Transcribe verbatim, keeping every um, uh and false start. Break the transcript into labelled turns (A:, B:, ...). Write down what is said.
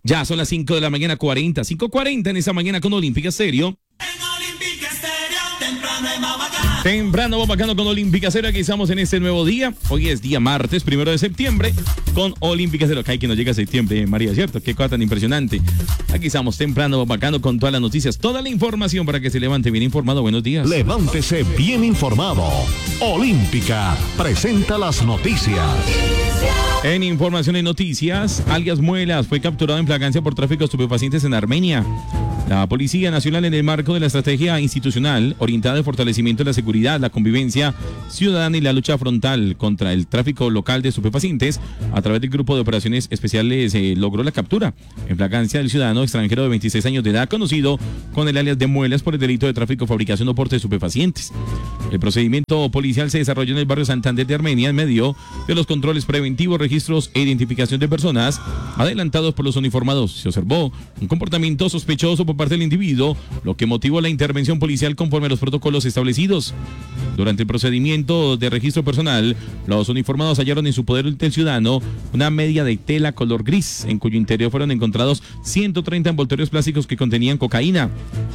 A: Ya son las cinco de la mañana, cuarenta, cinco cuarenta en esa mañana con Olímpica Stereo. Temprano vamos bacano con Olímpica Stereo. Aquí estamos en este nuevo día. Hoy es día martes, primero de septiembre, con Olímpica Stereo. Acá hay que nos llega a septiembre, María, ¿cierto? Qué cosa tan impresionante. Aquí estamos temprano bacano con todas las noticias, toda la información para que se levante bien informado. Buenos días.
B: Levántese bien informado. Olímpica presenta las noticias.
A: En información y noticias, alias Muelas fue capturado en flagrancia por tráfico de estupefacientes en Armenia. La Policía Nacional, en el marco de la estrategia institucional orientada al fortalecimiento de la seguridad, la convivencia ciudadana y la lucha frontal contra el tráfico local de estupefacientes, a través del grupo de operaciones especiales eh, logró la captura en flagrancia del ciudadano extranjero de veintiséis años de edad, conocido con el alias de Muelas por el delito de tráfico, fabricación o porte de estupefacientes. El procedimiento policial se desarrolló en el barrio Santander de Armenia en medio de los controles preventivos, registros e identificación de personas adelantados por los uniformados. Se observó un comportamiento sospechoso por parte del individuo, lo que motivó la intervención policial conforme a los protocolos establecidos. Durante el procedimiento de registro personal, los uniformados hallaron en su poder del ciudadano una media de tela color gris, en cuyo interior fueron encontrados ciento treinta envoltorios plásticos que contenían cocaína.